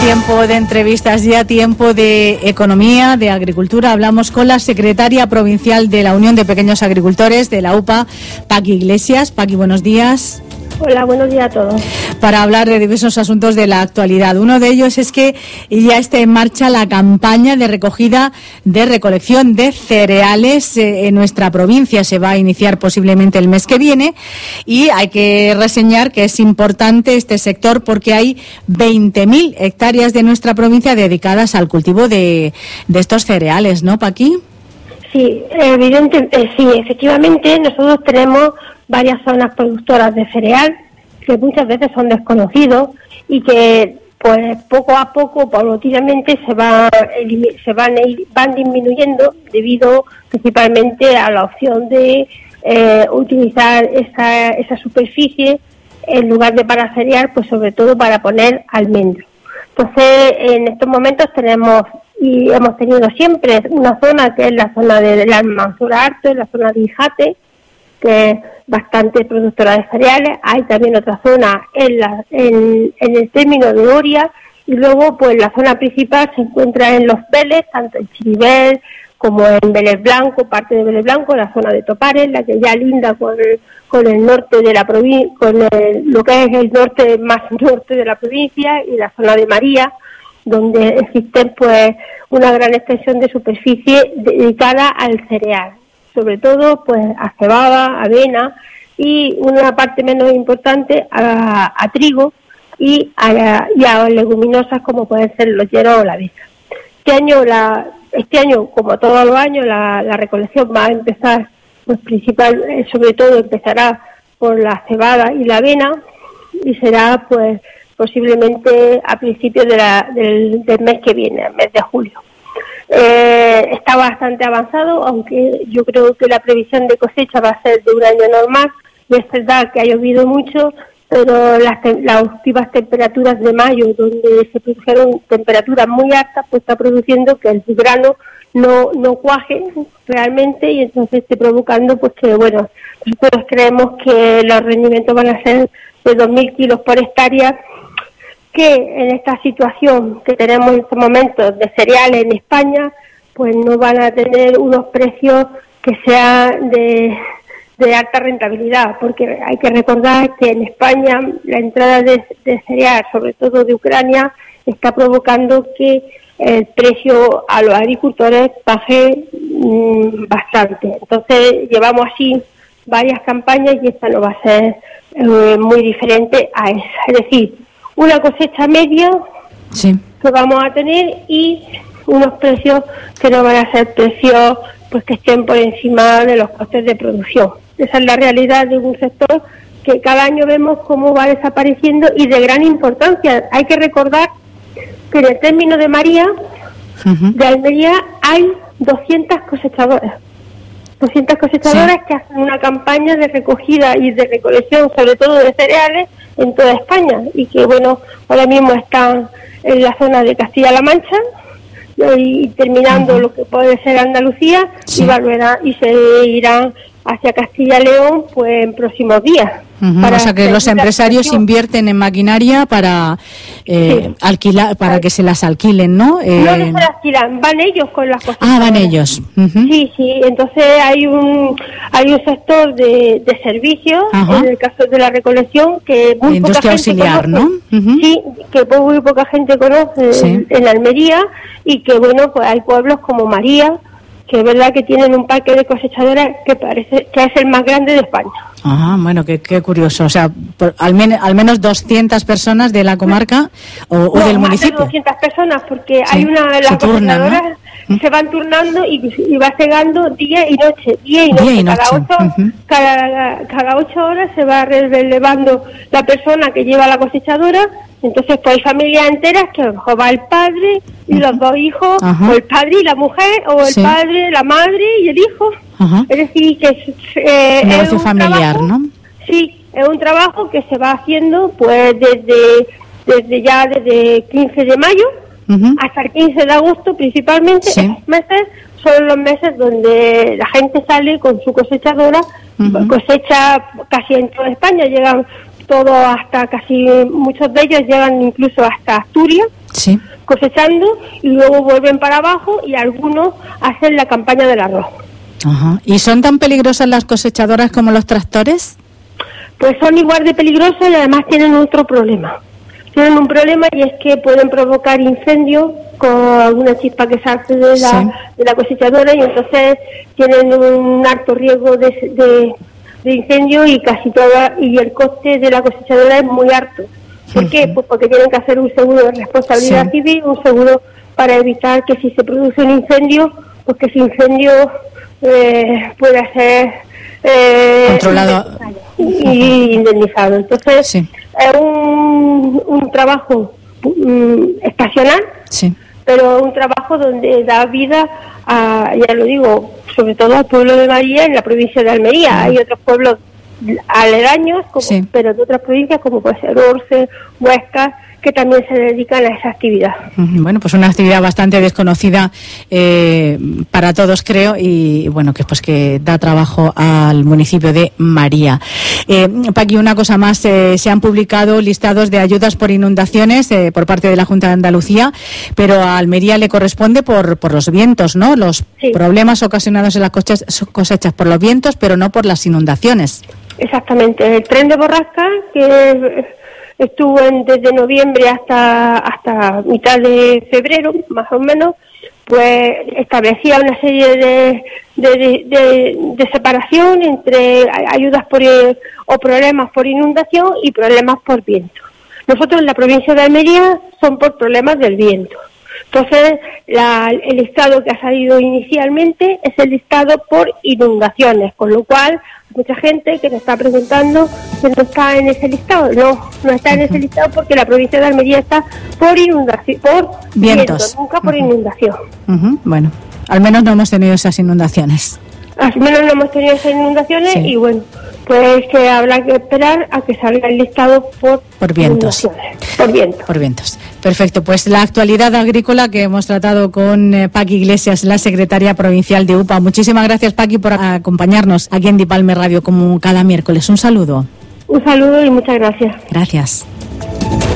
Tiempo de entrevistas, ya tiempo de economía, de agricultura. Hablamos con la secretaria provincial de la Unión de Pequeños Agricultores de la UPA, Paqui Iglesias. Paqui, buenos días. Hola, buenos días a todos. Para hablar de diversos asuntos de la actualidad. Uno de ellos es que ya está en marcha la campaña de recogida de recolección de cereales en nuestra provincia. Se va a iniciar posiblemente el mes que viene y hay que reseñar que es importante este sector porque hay 20.000 hectáreas de nuestra provincia dedicadas al cultivo de estos cereales, ¿no, Paqui? Sí, sí, efectivamente nosotros tenemos varias zonas productoras de cereal que muchas veces son desconocidos y que pues poco a poco, paulatinamente van disminuyendo debido principalmente a la opción de utilizar esa superficie en lugar de para cereal, pues sobre todo para poner almendro. Entonces, en estos momentos tenemos y hemos tenido siempre una zona que es la zona de la Almanzora Alto, la zona de Ijate, que es bastante productora de cereales. Hay también otra zona en el término de Oria, y luego pues la zona principal se encuentra en Los Vélez, tanto en Chiribel como en Vélez Blanco, parte de Vélez Blanco, la zona de Topares, la que ya linda con el norte de la provincia, lo que es el norte más norte de la provincia, y la zona de María, donde existe pues una gran extensión de superficie dedicada al cereal, sobre todo pues a cebada, avena y una parte menos importante a trigo y a leguminosas como pueden ser los hieros o la avena. Este año, como todos los años, la recolección va a empezar, pues sobre todo empezará por la cebada y la avena, y será pues posiblemente a principios del mes que viene, el mes de julio. Está bastante avanzado, aunque yo creo que la previsión de cosecha va a ser de un año normal. Es verdad que ha llovido mucho, pero las últimas temperaturas de mayo, donde se produjeron temperaturas muy altas, pues está produciendo que el grano no cuaje realmente, y entonces esté provocando pues que, bueno, nosotros creemos que los rendimientos van a ser de 2.000 kilos por hectárea, que en esta situación que tenemos en estos momentos de cereales en España, pues no van a tener unos precios que sean de alta rentabilidad, porque hay que recordar que en España la entrada de cereal, sobre todo de Ucrania, está provocando que el precio a los agricultores baje bastante. Entonces llevamos así varias campañas y esta no va a ser muy diferente a esa. Es decir, una cosecha media sí, que vamos a tener y unos precios que no van a ser precios pues que estén por encima de los costes de producción. Esa es la realidad de un sector que cada año vemos cómo va desapareciendo y de gran importancia. Hay que recordar que en el término de María, de Almería, hay 200 cosechadoras. 200 cosechadoras que hacen una campaña de recogida y de recolección, sobre todo de cereales, en toda España, y que, bueno, ahora mismo están en la zona de Castilla-La Mancha y terminando lo que puede ser Andalucía, y se irán hacia Castilla-León pues en próximos días. O sea que los empresarios invierten en maquinaria para alquilar, para que se las alquilen, ¿no? No se las alquilan, van ellos con las cosas. Van ellos. Sí, entonces hay un sector de servicios, en el caso de la recolección, que muy poca gente auxiliar, conoce, ¿no? Sí, que muy poca gente conoce en Almería, y que, bueno, pues hay pueblos como María, que es verdad que tienen un parque de cosechadoras que parece que es el más grande de España. Bueno, qué curioso. O sea, al menos 200 personas de la comarca o del municipio. Más de 200 personas, porque hay las cosechadoras, ¿no? Se van turnando y va segando día y noche. Cada 8 horas se va relevando la persona que lleva la cosechadora. Entonces, pues hay familias enteras que a lo mejor va el padre y los dos hijos, o el padre y la mujer, o el padre, la madre y el hijo. Es decir, que es un negocio familiar, trabajo, ¿no? Sí, es un trabajo que se va haciendo pues desde 15 de mayo hasta el 15 de agosto principalmente. Esos meses son los meses donde la gente sale con su cosechadora, cosecha casi en toda España, llegan todos hasta muchos de ellos llegan incluso hasta Asturias, Sí. Cosechando, y luego vuelven para abajo y algunos hacen la campaña del arroz. Ajá. ¿Y son tan peligrosas las cosechadoras como los tractores? Pues son igual de peligrosas y además tienen otro problema. Tienen un problema, y es que pueden provocar incendios con alguna chispa que sale de la cosechadora, y entonces tienen un alto riesgo de incendio, y y el coste de la cosechadora es muy alto. ¿Por qué? Pues porque tienen que hacer un seguro de responsabilidad civil, un seguro para evitar que si se produce un incendio, pues que ese incendio pueda ser controlado y indemnizado. Entonces es un trabajo estacional, pero un trabajo donde da vida a, ya lo digo, sobre todo al pueblo de María, en la provincia de Almería. Hay otros pueblos aledaños, pero de otras provincias, como puede ser Orce, Huesca, que también se dedican a esa actividad. Bueno, pues una actividad bastante desconocida para todos, creo, y bueno, que da trabajo al municipio de María. Paqui, una cosa más, se han publicado listados de ayudas por inundaciones por parte de la Junta de Andalucía, pero a Almería le corresponde por los vientos, ¿no? Los problemas ocasionados en las cosechas por los vientos, pero no por las inundaciones. Exactamente. El tren de borrasca, que estuvo desde noviembre hasta mitad de febrero, más o menos, pues establecía una serie de separación entre ayudas o problemas por inundación y problemas por viento. Nosotros en la provincia de Almería son por problemas del viento. Entonces, el listado que ha salido inicialmente es el listado por inundaciones, con lo cual mucha gente que nos está preguntando que no está en ese listado. No está en ese listado porque la provincia de Almería está por inundación, por vientos, nunca por inundación. Bueno, al menos no hemos tenido esas inundaciones. Al menos no hemos tenido esas inundaciones y bueno, pues que habrá que esperar a que salga el listado por vientos. Por vientos. Perfecto, pues la actualidad agrícola que hemos tratado con Paqui Iglesias, la secretaria provincial de UPA. Muchísimas gracias, Paqui, por acompañarnos aquí en Dipalme Radio como cada miércoles. Un saludo. Un saludo y muchas gracias. Gracias.